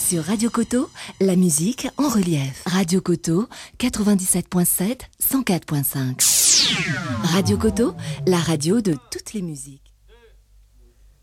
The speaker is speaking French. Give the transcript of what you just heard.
Sur Radio Koto, la musique en relief. Radio Koto, 97.7, 104.5. Radio Koto, la radio de toutes les musiques.